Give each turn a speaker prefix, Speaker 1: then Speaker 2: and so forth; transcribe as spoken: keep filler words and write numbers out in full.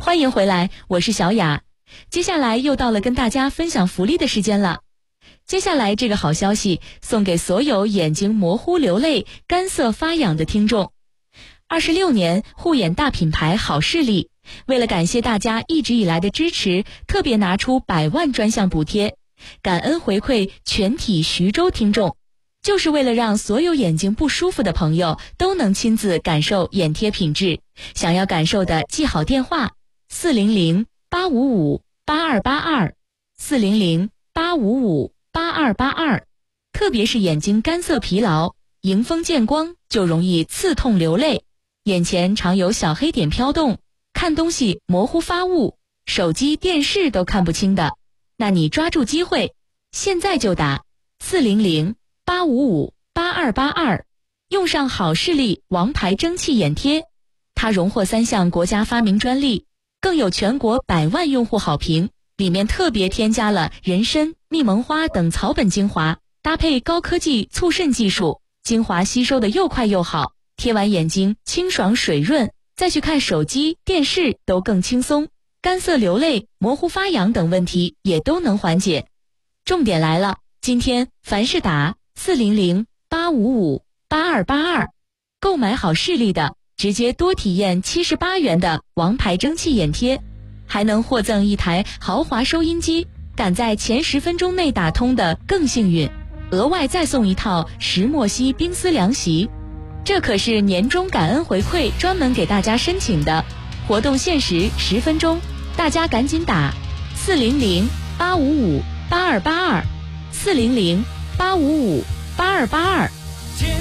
Speaker 1: 欢迎回来，我是小雅。接下来又到了跟大家分享福利的时间了。接下来这个好消息送给所有眼睛模糊流泪、干涩发痒的听众。二十六年护眼大品牌好视力，为了感谢大家一直以来的支持，特别拿出百万专项补贴，感恩回馈全体徐州听众，就是为了让所有眼睛不舒服的朋友都能亲自感受眼贴品质。想要感受的记好电话四零零八五五八二八二 四零零八五五八二八二。特别是眼睛干涩疲劳，迎风见光就容易刺痛流泪，眼前常有小黑点飘动，看东西模糊发雾，手机电视都看不清的，那你抓住机会，现在就打四零零八五五八二八二，用上好视力王牌蒸汽眼贴，它荣获三项国家发明专利，更有全国百万用户好评，里面特别添加了人参、蜜蒙花等草本精华，搭配高科技促渗技术，精华吸收的又快又好，贴完眼睛清爽水润，再去看手机、电视都更轻松，干涩流泪、模糊发痒等问题也都能缓解。重点来了，今天凡是打四零零八五五八二八二，购买好视力的直接多体验七十八元的王牌蒸汽眼贴，还能获赠一台豪华收音机，赶在前十分钟内打通的更幸运，额外再送一套石墨烯冰丝凉席。这可是年终感恩回馈专门给大家申请的，活动限时十分钟，大家赶紧打四零零八五五八二八二 四零零八五五八二八二。